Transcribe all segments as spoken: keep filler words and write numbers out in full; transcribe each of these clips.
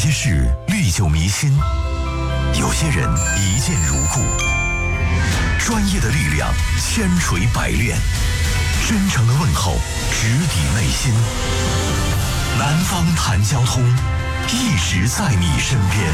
些事历久弥新，有些人一见如故。专业的力量千锤百炼，真诚的问候直抵内心。南方谈交通，一直在你身边。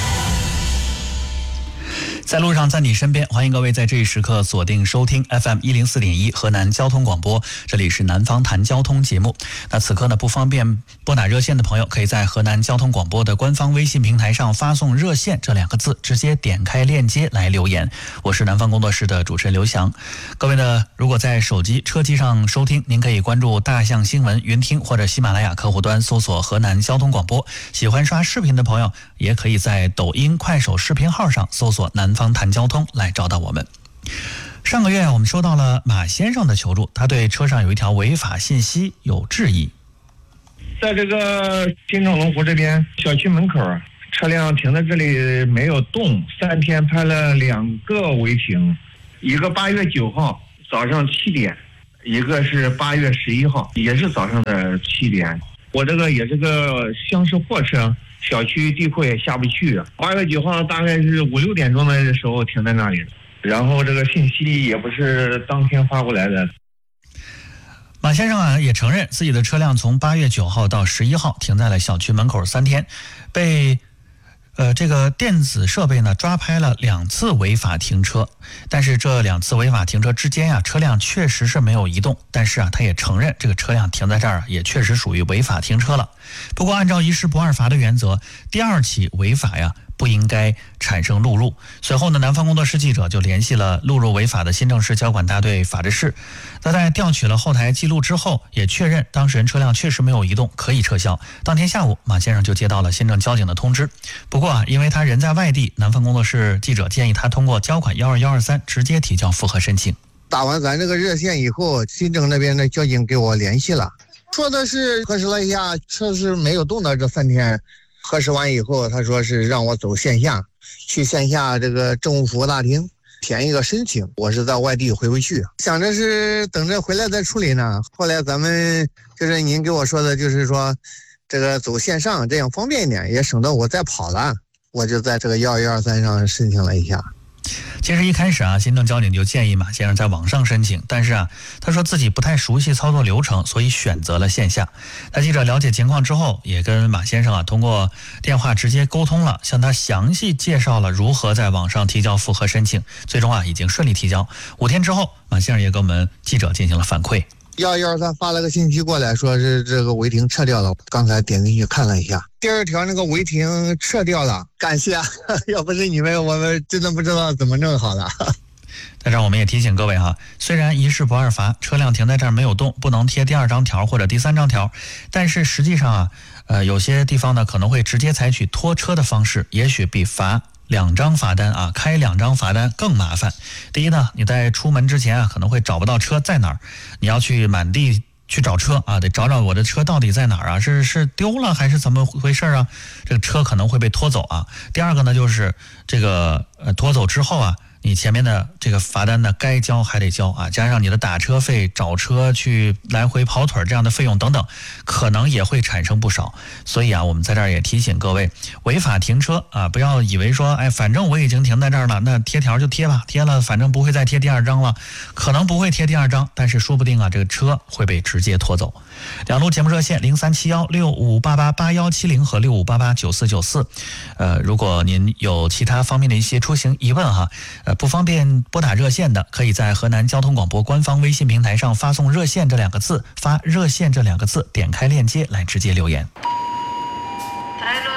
在路上，在你身边，欢迎各位在这一时刻锁定收听 F M 一零四点一河南交通广播，这里是南方谈交通节目。那此刻呢，不方便拨打热线的朋友，可以在河南交通广播的官方微信平台上发送热线这两个字，直接点开链接来留言。我是南方工作室的主持人刘翔。各位呢，如果在手机车机上收听，您可以关注大象新闻云听或者喜马拉雅客户端搜索河南交通广播。喜欢刷视频的朋友，也可以在抖音、快手视频号上搜索南方谈交通来找到我们。上个月我们收到了马先生的求助，他对车上有一条违法信息有质疑。 在这个金城龙湖这边小区门口，车辆停在这里没有动，三天拍了两个违停，一个八月九号早上七点，一个是八月十一号也是早上的七点。我这个也是个厢式货车，小区地库也下不去。八月九号大概是五六点钟的时候停在那里，然后这个信息也不是当天发过来的。 马先生啊，也承认自己的车辆从八月九号到十一号停在了小区门口三天，被呃这个电子设备呢抓拍了两次违法停车。但是这两次违法停车之间啊，车辆确实是没有移动，但是啊，他也承认这个车辆停在这儿也确实属于违法停车了。不过按照一事不二罚的原则，第二起违法呀不应该产生录入。随后呢，南方工作室记者就联系了录入违法的新郑市交管大队法制室。那在调取了后台记录之后，也确认当事人车辆确实没有移动，可以撤销。当天下午，马先生就接到了新郑交警的通知。不过啊，因为他人在外地，南方工作室记者建议他通过交管一二一二三直接提交复核申请。 打完咱这个热线以后，新郑那边的交警给我联系了，说的是核实了一下，车是没有动的这三天。核实完以后，他说是让我走线下，去线下这个政务服务大厅填一个申请。我是在外地回不去，想着是等着回来再处理呢。后来咱们就是您给我说的，就是说这个走线上这样方便一点，也省得我再跑了。我就在这个一二一二三上申请了一下。 其实一开始啊，新郑交警就建议马先生在网上申请，但是啊，他说自己不太熟悉操作流程，所以选择了线下。那记者了解情况之后，也跟马先生啊通过电话直接沟通了，向他详细介绍了如何在网上提交复核申请。最终啊，已经顺利提交。五天之后，马先生也给我们记者进行了反馈。 一二一二三发了个信息过来，说是这个违停撤掉了。刚才点进去看了一下，第二条那个违停撤掉了，感谢，要不是你们，我们真的不知道怎么弄好了。 在这儿我们也提醒各位哈，虽然一事不二罚，车辆停在这儿没有动，不能贴第二张条或者第三张条，但是实际上啊，呃，有些地方呢可能会直接采取拖车的方式，也许比罚两张罚单啊，开两张罚单更麻烦。第一呢，你在出门之前啊，可能会找不到车在哪儿，你要去满地去找车啊，得找找我的车到底在哪儿啊？是是丢了还是怎么回事啊？这个车可能会被拖走啊。第二个呢，就是这个呃拖走之后啊，你前面的这个罚单呢，该交还得交啊，加上你的打车费、找车去来回跑腿这样的费用等等，可能也会产生不少。所以啊，我们在这儿也提醒各位，违法停车啊，不要以为说，哎，反正我已经停在这儿了，那贴条就贴吧，贴了反正不会再贴第二张了，可能不会贴第二张，但是说不定啊，这个车会被直接拖走。两路节目热线零三七幺六五八八八幺七零和六五八八九四九四，呃，如果您有其他方面的一些出行疑问哈，呃，不方便拨打热线的，可以在河南交通广播官方微信平台上发送热线这两个字，发热线这两个字，点开链接来直接留言。